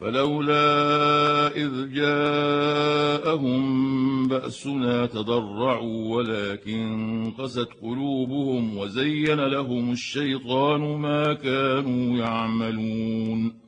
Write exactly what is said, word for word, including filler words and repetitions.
فلولا إذ جاءهم بأسنا تضرعوا ولكن قست قلوبهم وزين لهم الشيطان ما كانوا يعملون